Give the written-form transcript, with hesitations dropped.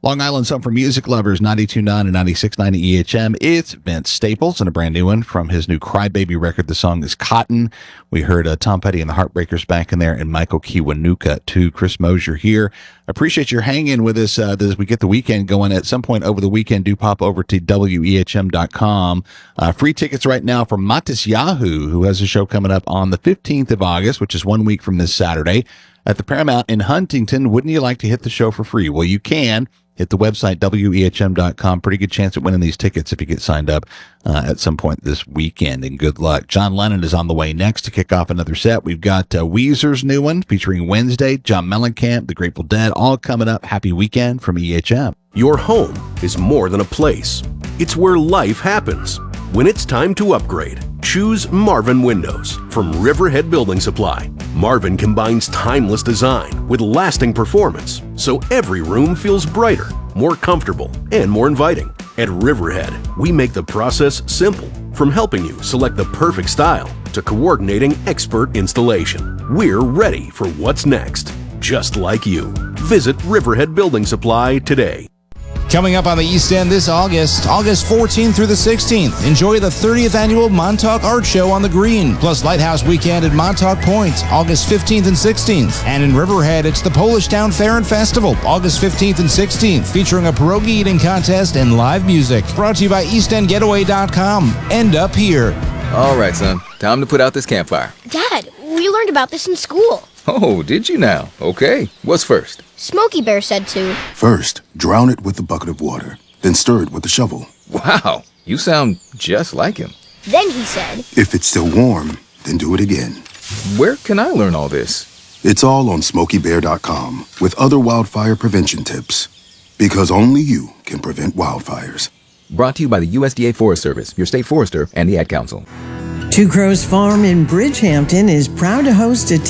Long Island Something for music lovers, 92.9 and 96.9 EHM. It's Vince Staples and a brand new one from his new Crybaby record. The song is Cotton. We heard Tom Petty and the Heartbreakers back in there and Michael Kiwanuka too. Chris Mosier here. Appreciate your hanging with us as we get the weekend going. At some point over the weekend, do pop over to WEHM.com. Free tickets right now for Matis Yahoo, who has a show coming up on the 15th of August, which is 1 week from this Saturday, at the Paramount in Huntington. Wouldn't you like to hit the show for free? Well, you can. Hit the website, WEHM.com. Pretty good chance at winning these tickets if you get signed up at some point this weekend, and good luck. John Lennon is on the way next to kick off another set. We've got Weezer's new one featuring Wednesday, John Mellencamp, The Grateful Dead, all coming up. Happy weekend from EHM. Your home is more than a place. It's where life happens. When it's time to upgrade, choose Marvin Windows from Riverhead Building Supply. Marvin combines timeless design with lasting performance, so every room feels brighter, more comfortable, and more inviting. At Riverhead, we make the process simple, from helping you select the perfect style to coordinating expert installation. We're ready for what's next, just like you. Visit Riverhead Building Supply today. Coming up on the East End this August 14th through the 16th, enjoy the 30th annual Montauk Art Show on the Green, plus Lighthouse Weekend at Montauk Point, August 15th and 16th. And in Riverhead, it's the Polish Town Fair and Festival, August 15th and 16th, featuring a pierogi eating contest and live music. Brought to you by EastEndGetaway.com. End up here. All right, son. Time to put out this campfire. Dad, we learned about this in school. Oh, did you now? Okay. What's first? Smokey Bear said to. First, drown it with a bucket of water, then stir it with a shovel. Wow, you sound just like him. Then he said, If it's still warm, then do it again. Where can I learn all this? It's all on SmokeyBear.com with other wildfire prevention tips. Because only you can prevent wildfires. Brought to you by the USDA Forest Service, your state forester, and the Ad Council. Two Crows Farm in Bridgehampton is proud to host a